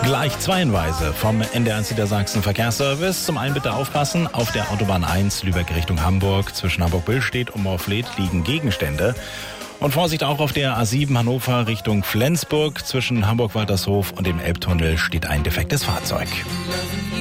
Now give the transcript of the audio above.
Gleich zwei Hinweise vom NDR Niedersachsen Verkehrsservice. Zum einen bitte aufpassen, auf der Autobahn 1 Lübeck Richtung Hamburg zwischen Hamburg-Billstedt und Morfleet liegen Gegenstände. Und Vorsicht auch auf der A7 Hannover Richtung Flensburg. Zwischen Hamburg-Waltershof und dem Elbtunnel steht ein defektes Fahrzeug.